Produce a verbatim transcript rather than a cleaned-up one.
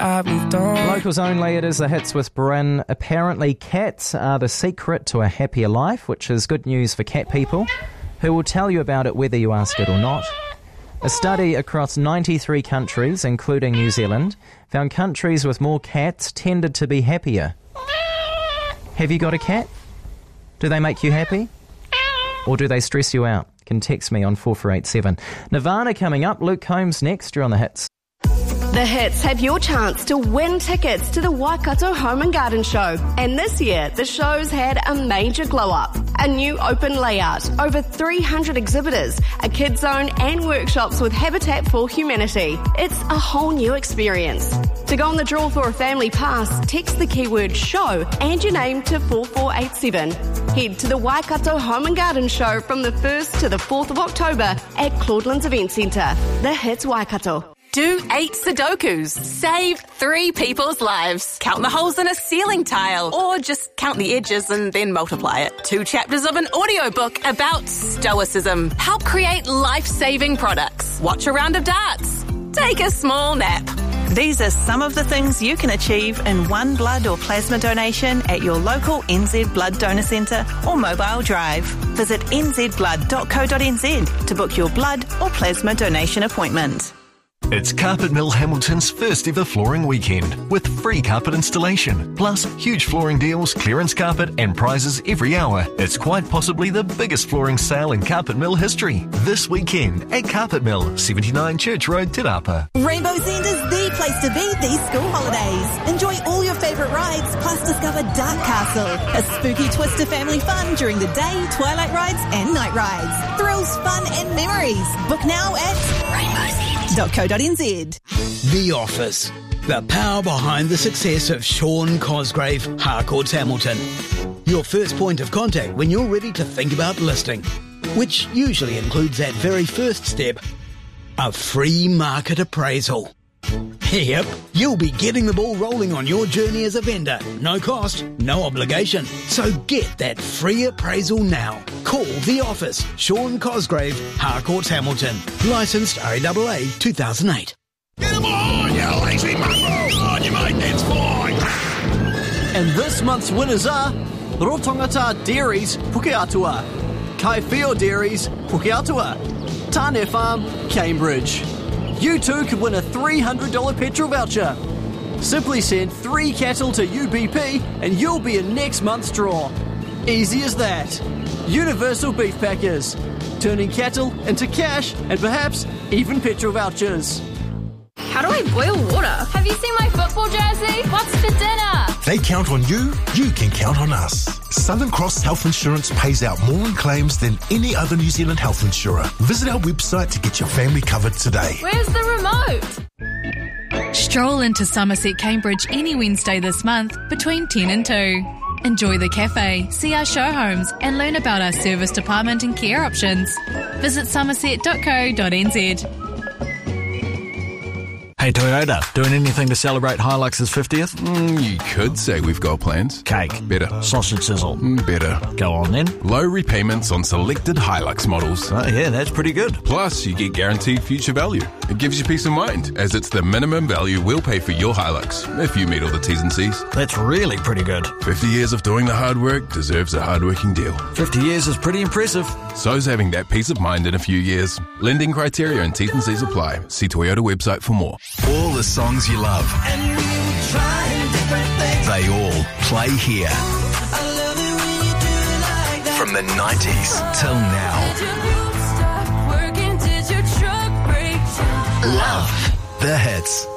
I moved on. Locals only, it is the hits with Bryn. Apparently cats are the secret to a happier life, which is good news for cat people, who will tell you about it whether you ask it or not. A study across ninety-three countries, including New Zealand, found countries with more cats tended to be happier. Have you got a cat? Do they make you happy? Or do they stress you out? Can text me on four four eight seven. Nirvana coming up. Luke Combs next. You're on The Hits. The Hits have your chance to win tickets to the Waikato Home and Garden Show. And this year, the show's had a major glow-up. A new open layout, over three hundred exhibitors, a kids zone and workshops with Habitat for Humanity. It's a whole new experience. To go on the draw for a family pass, text the keyword SHOW and your name to four four eight seven. Head to the Waikato Home and Garden Show from the first to the fourth of October at Claudelands Event Centre. The Hits Waikato. Do eight Sudokus. Save three people's lives. Count the holes in a ceiling tile. Or just count the edges and then multiply it. Two chapters of an audiobook about stoicism. Help create life-saving products. Watch a round of darts. Take a small nap. These are some of the things you can achieve in one blood or plasma donation at your local N Z Blood Donor Centre or mobile drive. Visit n z blood dot co dot n z to book your blood or plasma donation appointment. It's Carpet Mill Hamilton's first ever flooring weekend with free carpet installation, plus huge flooring deals, clearance carpet and prizes every hour. It's quite possibly the biggest flooring sale in Carpet Mill history. This weekend at Carpet Mill, seventy-nine Church Road, Te Rapa. Rainbow's End is the place to be these school holidays. Enjoy all your favourite rides, plus discover Dark Castle, a spooky twist to family fun during the day, twilight rides and night rides. Thrills, fun and memories. Book now at rainbows end dot co dot n z. The Office. The power behind the success of Sean Cosgrave, Harcourts Hamilton. Your first point of contact when you're ready to think about listing, which usually includes that very first step, a free market appraisal. Yep, you'll be getting the ball rolling on your journey as a vendor. No cost, no obligation. So get that free appraisal now. Call The Office. Sean Cosgrave, Harcourts Hamilton. Licensed R A A A two thousand eight. Get him on, you lazy mongrel! On you, mate, that's fine! And this month's winners are Rotongata Dairies, Pukeatua, Kaifeo Dairies, Pukeatua, Tane Farm, Cambridge. You too could win a three hundred dollars petrol voucher. Simply send three cattle to U B P and you'll be in next month's draw. Easy as that. Universal Beef Packers, turning cattle into cash and perhaps even petrol vouchers. How do I boil water? Have you seen my football jersey? What's for dinner? They count on you, you can count on us. Southern Cross Health Insurance pays out more in claims than any other New Zealand health insurer. Visit our website to get your family covered today. Where's the remote? Stroll into Somerset Cambridge any Wednesday this month between ten and two. Enjoy the cafe, see our show homes and learn about our service department and care options. Visit somerset dot co dot n z. Hey Toyota, doing anything to celebrate Hilux's fiftieth? Mm, you could say we've got plans. Cake. Better. Sausage sizzle. Mm, better. Go on then. Low repayments on selected Hilux models. Oh yeah, that's pretty good. Plus, you get guaranteed future value. It gives you peace of mind, as it's the minimum value we'll pay for your Hilux, if you meet all the T's and C's. That's really pretty good. fifty years of doing the hard work deserves a hard-working deal. fifty years is pretty impressive. So's having that peace of mind in a few years. Lending criteria and T's and C's apply. See Toyota website for more. All the songs you love, they all play here. From the nineties till now. Love the hits.